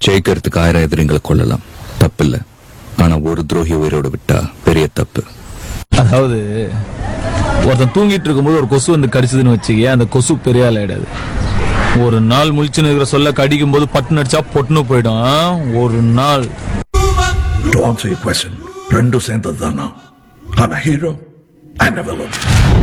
ஜெயிக்கிறதுக்கு 1000 எதிரிங்களை கொள்ளலாம், தப்பில்ல. ஆனா ஒரு துரோகி உயிரோடு விட்டா பெரிய தப்பு. அதாவது ஒருத்தன் தூங்கிட்டு இருக்கும்போது ஒரு கொசு வந்து கடிச்சதுன்னு வச்சுக்க, அந்த கொசு பெரிய ஆள் ஆயிடாது. ஒரு நாள் முழிச்சுன்னு இருக்கிற சொல்ல கடிக்கும் போது பட்டுன்னு அடிச்சா பொட்டுன்னு போயிடும். ஒரு நாள். To answer your question, ரெண்டும் சேர்ந்தது தானா? I'm a hero and a villain.